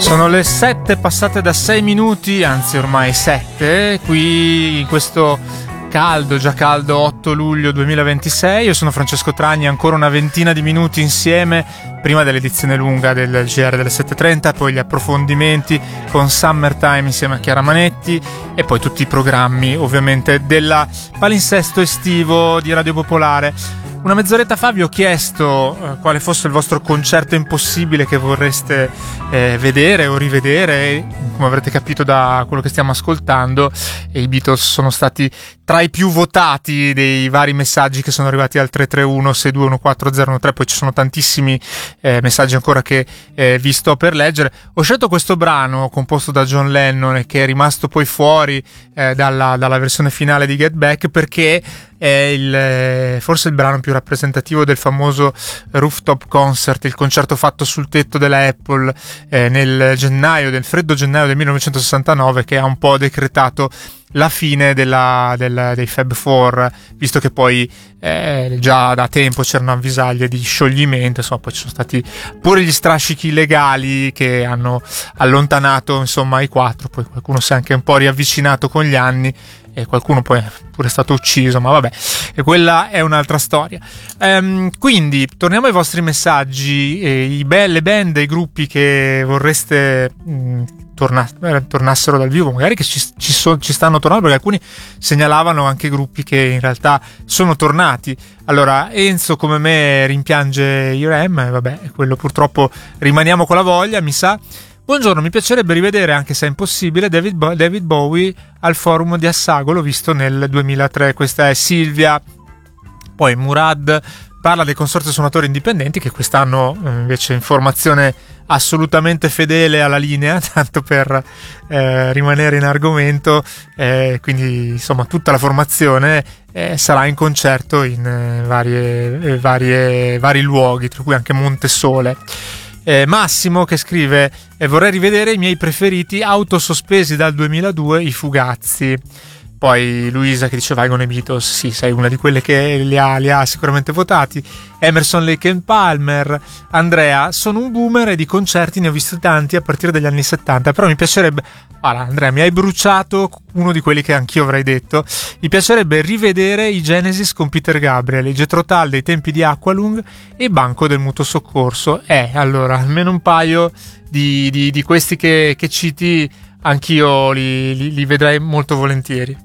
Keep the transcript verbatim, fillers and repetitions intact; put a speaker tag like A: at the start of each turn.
A: Sono le sette passate da sei minuti, anzi ormai sette, qui in questo caldo, già caldo otto luglio duemilaventisei. Io sono Francesco Tragni, ancora una ventina di minuti insieme prima dell'edizione lunga del G R delle sette e trenta, poi gli approfondimenti con Summertime insieme a Chiara Manetti e poi tutti i programmi ovviamente della palinsesto estivo di Radio Popolare. Una mezz'oretta fa vi ho chiesto eh, quale fosse il vostro concerto impossibile che vorreste eh, vedere o rivedere. Come avrete capito da quello che stiamo ascoltando, e i Beatles sono stati tra i più votati dei vari messaggi che sono arrivati al tre tre uno sei due uno quattro zero uno tre. Poi ci sono tantissimi eh, messaggi ancora che eh, vi sto per leggere. Ho scelto questo brano composto da John Lennon e che è rimasto poi fuori eh, dalla, dalla versione finale di Get Back, perché è il, forse il brano più rappresentativo del famoso Rooftop Concert, il concerto fatto sul tetto della Apple eh, nel gennaio, del freddo gennaio del millenovecentosessantanove, che ha un po' decretato la fine della, del, dei Fab Four, visto che poi eh, già da tempo c'erano avvisaglie di scioglimento. Insomma, poi ci sono stati pure gli strascichi legali che hanno allontanato insomma i quattro, poi qualcuno si è anche un po' riavvicinato con gli anni e qualcuno poi è pure stato ucciso, ma vabbè, e quella è un'altra storia. Ehm, quindi torniamo ai vostri messaggi, eh, i be- le band e i gruppi che vorreste mh, torna- eh, tornassero dal vivo, magari che ci, ci, so- ci stanno tornando, perché alcuni segnalavano anche gruppi che in realtà sono tornati. Allora, Enzo come me rimpiange i Rem, e vabbè, quello purtroppo rimaniamo con la voglia, mi sa. Buongiorno, mi piacerebbe rivedere, anche se è impossibile, David, Bo- David Bowie al forum di Assago, l'ho visto nel duemilatré. Questa è Silvia. Poi Murad parla dei consorzi suonatori indipendenti, che quest'anno eh, invece informazione assolutamente fedele alla linea, tanto per eh, rimanere in argomento, eh, quindi insomma tutta la formazione eh, sarà in concerto in eh, varie, eh, varie, vari luoghi, tra cui anche Montesole. Eh, Massimo che scrive eh, vorrei rivedere i miei preferiti autosospesi dal duemiladue, i Fugazzi. Poi Luisa che dice vai con i Beatles, sì, sei una di quelle che li ha, li ha sicuramente votati. Emerson, Lake and Palmer. Andrea, sono un boomer e di concerti ne ho visti tanti a partire dagli anni settanta, però mi piacerebbe, allora Andrea mi hai bruciato uno di quelli che anch'io avrei detto, mi piacerebbe rivedere i Genesis con Peter Gabriel, i Jethro Tull dei tempi di Aqualung e Banco del Mutuo Soccorso. Eh, allora, almeno un paio di, di, di questi che, che citi anch'io li, li, li vedrei molto volentieri.